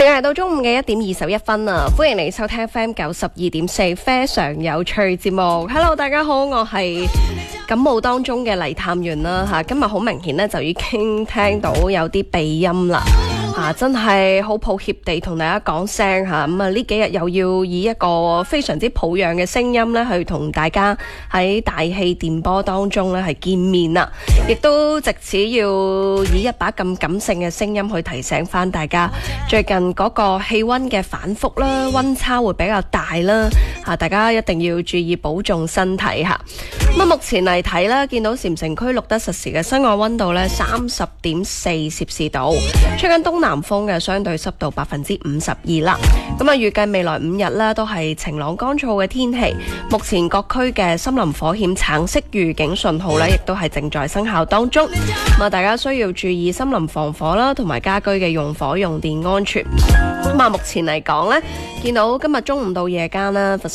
時間嚟到中午嘅1:21啊！歡迎你收聽 FM 92.4非常有趣節目。Hello， 大家好，我係感冒當中嘅黎探員啦吓。今日好明顯咧，就已經聽到有啲鼻音啦。真係好抱歉地同大家講聲吓，咁呢幾日又要以一個非常之抱恙嘅聲音咧，去同大家喺大氣電波當中咧係見面啦，亦都藉此要以一把咁感性嘅聲音去提醒翻大家，最近嗰個氣溫嘅反覆啦，溫差會比較大啦，大家一定要注意保重身體吓。咁目前嚟睇啦，見到禪城區錄得實時嘅室外溫度咧30.4攝氏度，吹緊東南風嘅，相對濕度52%啦。咁預計未來5日咧都係晴朗乾燥嘅天氣。目前各區嘅森林火險橙色預警信號咧，亦都係正在生效當中。大家需要注意森林防火啦，同埋家居嘅用火用電安全。目前嚟講咧，見到今日中午到夜間啦，